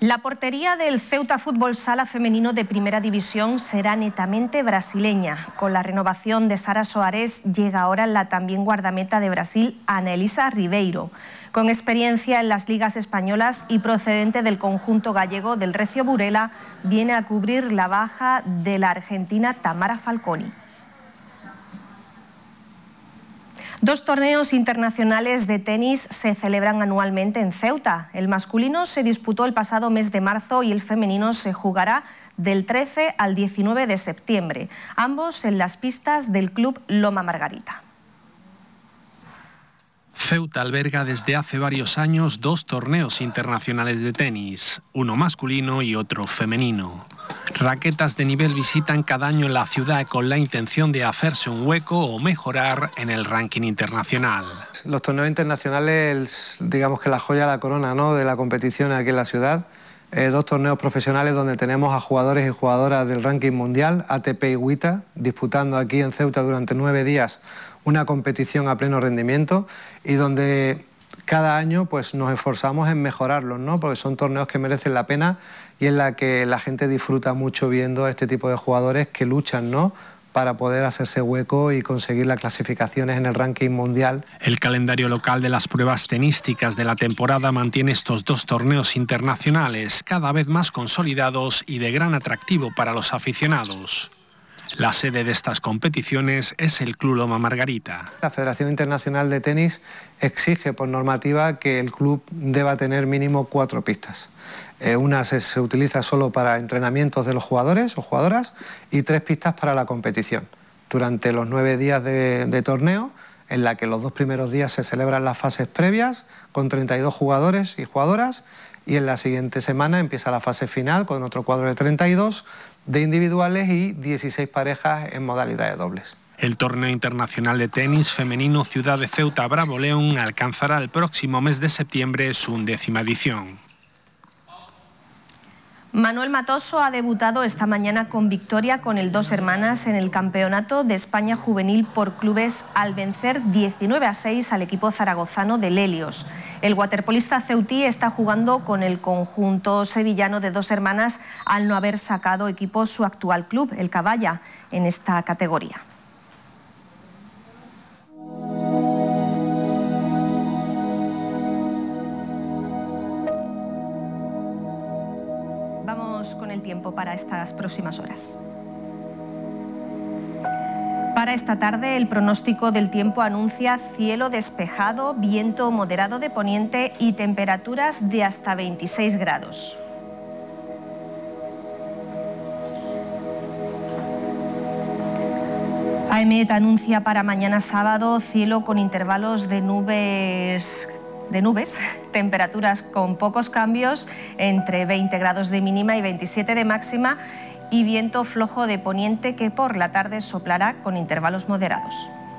La portería del Ceuta Fútbol Sala femenino de Primera División será netamente brasileña. Con la renovación de Sara Soares llega ahora la también guardameta de Brasil, Ana Elisa Ribeiro. Con experiencia en las ligas españolas y procedente del conjunto gallego del Recio Burela, viene a cubrir la baja de la argentina Tamara Falconi. Dos torneos internacionales de tenis se celebran anualmente en Ceuta. El masculino se disputó el pasado mes de marzo y el femenino se jugará del 13 al 19 de septiembre, ambos en las pistas del Club Loma Margarita. Ceuta alberga desde hace varios años dos torneos internacionales de tenis, uno masculino y otro femenino. Raquetas de nivel visitan cada año la ciudad con la intención de hacerse un hueco o mejorar en el ranking internacional. Los torneos internacionales, digamos que la joya de la corona, ¿no?, de la competición aquí en la ciudad. Dos torneos profesionales donde tenemos a jugadores y jugadoras del ranking mundial, ATP y WTA, disputando aquí en Ceuta durante 9 días una competición a pleno rendimiento y donde cada año pues, nos esforzamos en mejorarlos, ¿no?, porque son torneos que merecen la pena y en la que la gente disfruta mucho viendo a este tipo de jugadores que luchan, ¿no?, para poder hacerse hueco y conseguir las clasificaciones en el ranking mundial. El calendario local de las pruebas tenísticas de la temporada mantiene estos dos torneos internacionales, cada vez más consolidados y de gran atractivo para los aficionados. La sede de estas competiciones es el Club Loma Margarita. La Federación Internacional de Tenis exige por normativa que el club deba tener mínimo 4 pistas. Una se utiliza solo para entrenamientos de los jugadores o jugadoras y 3 pistas para la competición. Durante los 9 días de torneo, en la que los 2 primeros días se celebran las fases previas con 32 jugadores y jugadoras y en la siguiente semana empieza la fase final con otro cuadro de 32 de individuales y 16 parejas en modalidad de dobles. El torneo internacional de tenis femenino Ciudad de Ceuta Bravo León alcanzará el próximo mes de septiembre su 11ª edición. Manuel Matoso ha debutado esta mañana con victoria con el Dos Hermanas en el Campeonato de España Juvenil por clubes al vencer 19-6 al equipo zaragozano del Helios. El waterpolista ceutí está jugando con el conjunto sevillano de Dos Hermanas al no haber sacado equipo su actual club, el Caballa, en esta categoría. Vamos con el tiempo para estas próximas horas. Para esta tarde, el pronóstico del tiempo anuncia cielo despejado, viento moderado de poniente y temperaturas de hasta 26 grados. AEMET anuncia para mañana sábado cielo con intervalos de nubes, temperaturas con pocos cambios, entre 20 grados de mínima y 27 de máxima, y viento flojo de poniente que por la tarde soplará con intervalos moderados.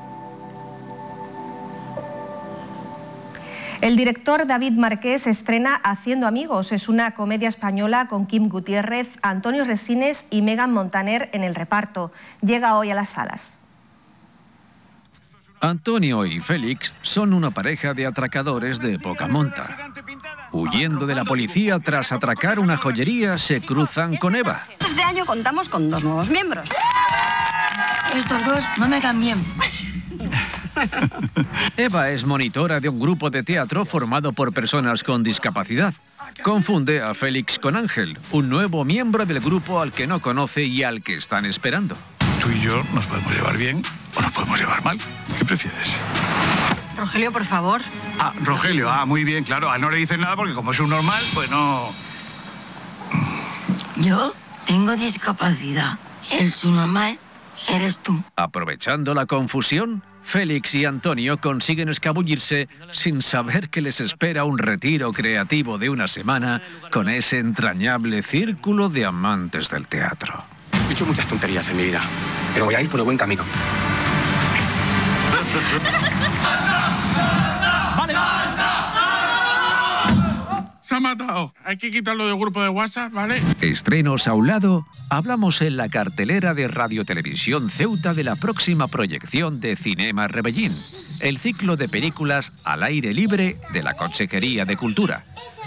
El director David Marqués estrena Haciendo amigos. Es una comedia española con Kim Gutiérrez, Antonio Resines y Megan Montaner en el reparto. Llega hoy a las salas. Antonio y Félix son una pareja de atracadores de poca monta. Huyendo de la policía tras atracar una joyería, se cruzan con Eva. Este año contamos con 2 nuevos miembros. Estos 2 no me caen bien. Eva es monitora de un grupo de teatro formado por personas con discapacidad. Confunde a Félix con Ángel, un nuevo miembro del grupo al que no conoce y al que están esperando. Tú y yo nos podemos llevar bien o nos podemos llevar mal. ¿Qué prefieres? Rogelio, por favor. Ah, Rogelio, muy bien, claro. A él no le dicen nada porque como es un normal, pues no... Yo tengo discapacidad. El subnormal eres tú. Aprovechando la confusión, Félix y Antonio consiguen escabullirse sin saber que les espera un retiro creativo de una semana con ese entrañable círculo de amantes del teatro. He hecho muchas tonterías en mi vida, pero voy a ir por el buen camino. ¡Vale! ¡Se ha matado! Hay que quitarlo del grupo de WhatsApp, ¿vale? Estrenos a un lado, hablamos en la cartelera de Radio Televisión Ceuta de la próxima proyección de Cinema Rebellín, el ciclo de películas al aire libre de la Consejería de Cultura.